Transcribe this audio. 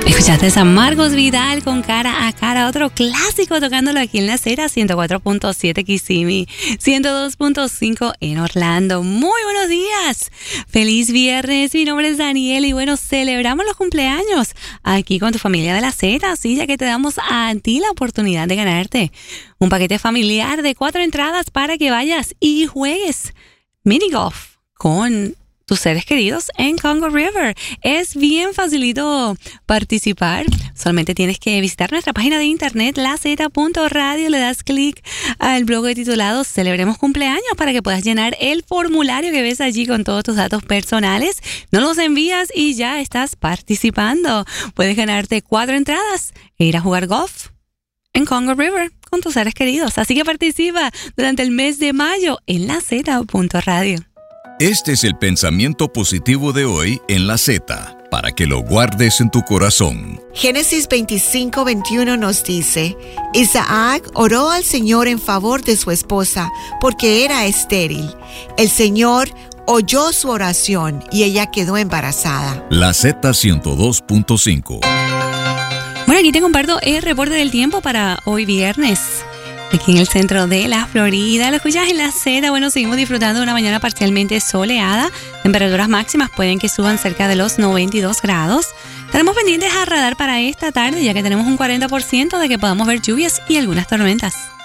Escuchaste a Marcos Vidal con Cara a Cara, otro clásico tocándolo aquí en la Z, 104.7 Kissimmee, 102.5 en Orlando. Muy buenos días, feliz viernes, mi nombre es Daniel y bueno, celebramos los cumpleaños aquí con tu familia de la Z, sí, ya que te damos a ti la oportunidad de ganarte un paquete familiar de 4 entradas para que vayas y juegues mini golf con tus seres queridos en Congo River. Es bien facilito participar. Solamente tienes que visitar nuestra página de internet, laz.radio. Le das clic al blog titulado Celebremos Cumpleaños para que puedas llenar el formulario que ves allí con todos tus datos personales. No los envías y ya estás participando. Puedes ganarte 4 entradas e ir a jugar golf en Congo River con tus seres queridos. Así que participa durante el mes de mayo en laz.radio. Este es el pensamiento positivo de hoy en la Z, para que lo guardes en tu corazón. Génesis 25:21 nos dice: Isaac oró al Señor en favor de su esposa, porque era estéril. El Señor oyó su oración y ella quedó embarazada. La Z 102.5. Bueno, aquí te comparto el reporte del tiempo para hoy viernes. Aquí en el centro de la Florida, lo escuchas en la Z. Bueno, seguimos disfrutando de una mañana parcialmente soleada. Temperaturas máximas pueden que suban cerca de los 92 grados. Estaremos pendientes a radar para esta tarde, ya que tenemos un 40% de que podamos ver lluvias y algunas tormentas.